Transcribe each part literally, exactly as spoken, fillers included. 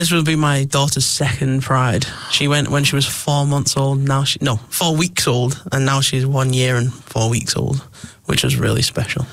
This will be my daughter's second Pride. She went when she was four months old. Now she no four weeks old, and now she's one year and four weeks old, which was really special.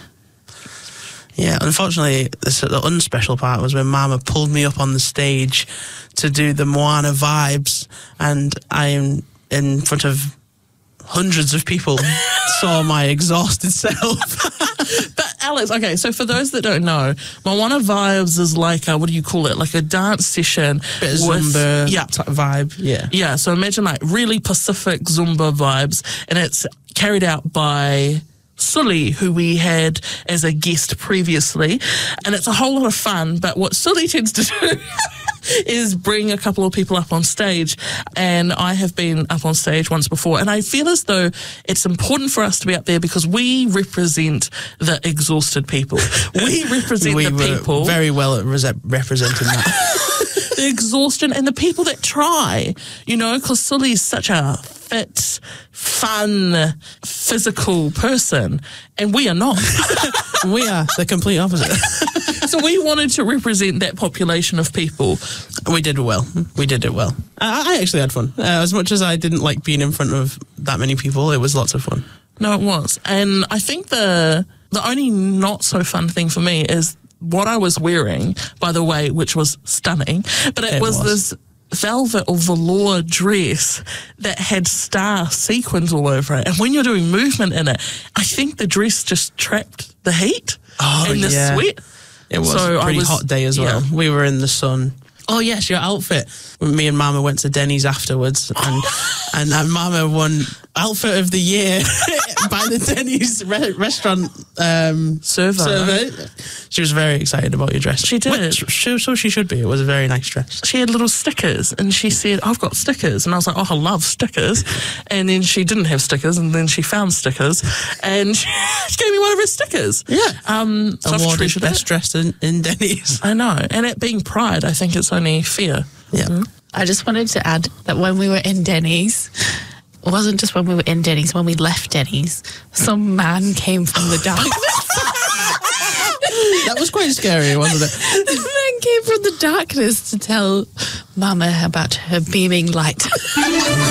Yeah, unfortunately, the, the unspecial part was when Mama pulled me up on the stage to do the Moana vibes, and I am in front of hundreds of people saw my exhausted self. But Alex, okay, so for those that don't know, Moana Vibes is like a, what do you call it? Like a dance session. Bit of with, Zumba yeah, type vibe. Yeah. Yeah, so imagine like really Pacific Zumba vibes, and it's carried out by Sully, who we had as a guest previously, and it's a whole lot of fun. But what Sully tends to do is bring a couple of people up on stage, and I have been up on stage once before, and I feel as though it's important for us to be up there because we represent the exhausted people. We represent we the were people very well at res- representing that. the exhaustion and the people that try, you know, because Sully is such a fit, fun, physical person, and we are not. We are the complete opposite. So we wanted to represent that population of people. We did well. We did it well. I, I actually had fun. Uh, as much as I didn't like being in front of that many people, it was lots of fun. No, it was. And I think the the only not so fun thing for me is what I was wearing, by the way, which was stunning, but it, It was, was. this velvet or velour dress that had star sequins all over it. And when you're doing movement in it, I think the dress just trapped the heat Oh, and the yeah. sweat. It was So a I pretty was- hot day as well. yeah. We were in the sun. Oh yes, your outfit. Me and Mama went to Denny's afterwards, and and, and Mama won outfit of the year by the Denny's re- restaurant um, Server. survey. She was very excited about your dress. She did. Which, so, so she should be. It was a very nice dress. She had little stickers, and she said, I've got stickers. And I was like, oh, I love stickers. And then she didn't have stickers, and then she found stickers, and she gave me one of her stickers. Yeah. Um, so I've Awarded treasured best it. dressed in, in Denny's. I know. And it being Pride, I think it's only fair. Yeah. I just wanted to add that when we were in Denny's, it wasn't just when we were in Denny's, when we left Denny's, some man came from the darkness. That was quite scary, wasn't it? The man came from the darkness to tell Mama about her beaming light.